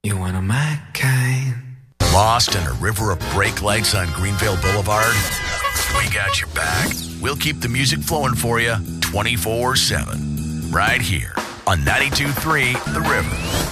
You one of my kind. Lost in a river of brake lights on Greenville Boulevard? We got your back. We'll keep the music flowing for you 24/7. Right here on 92.3 The River.